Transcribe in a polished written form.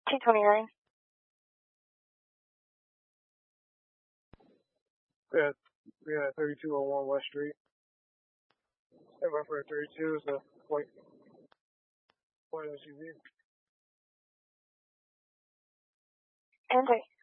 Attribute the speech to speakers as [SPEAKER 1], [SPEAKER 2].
[SPEAKER 1] 229.
[SPEAKER 2] We had 3201 West Street. Everybody for 32 is the white SUV.
[SPEAKER 1] Entry.